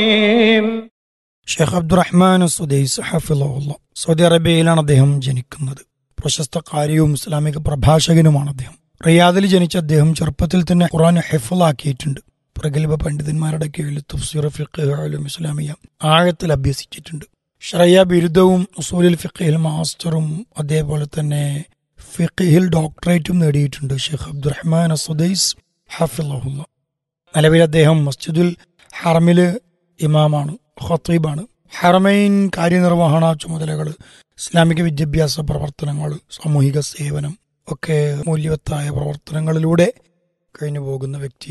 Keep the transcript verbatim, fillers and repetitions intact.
Sheikh Abdurahman Sudais ഹഫിളഹുല്ലാ Saudi അറേബ്യയിലാണ് അദ്ദേഹം ജനിക്കുന്നത്. പ്രശസ്ത കാരിയും ഇസ്ലാമിക പ്രഭാഷകനുമാണ് അദ്ദേഹം. റിയാദിൽ ജനിച്ച അദ്ദേഹം ചെറുപ്പത്തിൽ തന്നെ ഖുർആൻ ഹിഫ്ളാക്കിയിട്ടുണ്ട്. പ്രഗത്ഭ പണ്ഡിതന്മാരുടെ കീഴിൽ തഫ്സീർ, ഫിഖ്, ഉലൂം ഇസ്ലാമിയ ആഴത്തിൽ അഭ്യസിച്ചിട്ടുണ്ട്. ശറിയ ബിരുദവും ഉസൂലുൽ ഫിഖിൽ മാസ്റ്ററും അതേപോലെ തന്നെ ഫിഖിൽ ഡോക്ടറേറ്റും നേടിയിട്ടുണ്ട് ഷെയ്ഖ് അബ്ദുറഹ്മാൻ സുദൈസ് ഹഫിളഹുല്ലാ. നിലവിൽ അദ്ദേഹം മസ്ജിദുൽ ഹറമില് ഇമാമാണ്, ഖത്തീബാണ്. ഹറമൈൻ കാര്യനിർവഹണ ചുമതലകൾ, ഇസ്ലാമിക വിദ്യാഭ്യാസ പ്രവർത്തനങ്ങൾ, സാമൂഹിക സേവനം ഒക്കെ മൂല്യവത്തായ പ്രവർത്തനങ്ങളിലൂടെ കഴിഞ്ഞു പോകുന്ന വ്യക്തി.